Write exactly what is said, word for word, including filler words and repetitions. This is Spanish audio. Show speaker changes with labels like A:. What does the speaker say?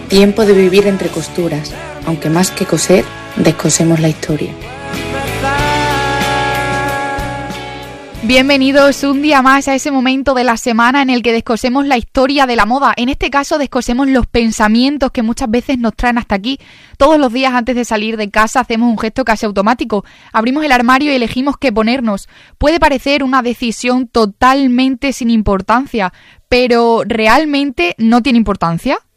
A: Tiempo de vivir entre costuras, aunque más que coser, descosemos la historia.
B: Bienvenidos un día más a ese momento de la semana en el que descosemos la historia de la moda. En este caso descosemos los pensamientos que muchas veces nos traen hasta aquí. Todos los días antes de salir de casa hacemos un gesto casi automático. Abrimos el armario y elegimos qué ponernos. Puede parecer una decisión totalmente sin importancia, pero ¿realmente no tiene importancia?